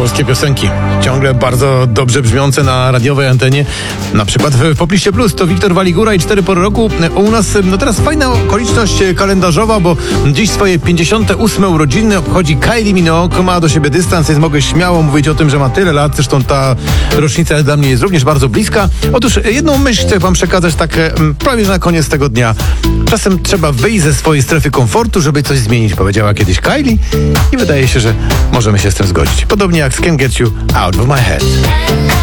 polskie piosenki. Ciągle bardzo dobrze brzmiące na radiowej antenie. Na przykład w Popliście Plus to Wiktor Waligura i 4 pory roku. U nas teraz fajna okoliczność kalendarzowa, bo dziś swoje 58 urodziny obchodzi Kylie Minogue. Ma do siebie dystans, więc mogę śmiało mówić o tym, że ma tyle lat. Zresztą ta rocznica dla mnie jest również bardzo bliska. Otóż jedną myśl chcę wam przekazać tak prawie na koniec tego dnia. Czasem trzeba wyjść ze swojej strefy komfortu, żeby coś zmienić, powiedziała kiedyś Kylie i wydaje się, że możemy się z tym zgodzić. Podobnie jak z Can't Get You Out of My Head.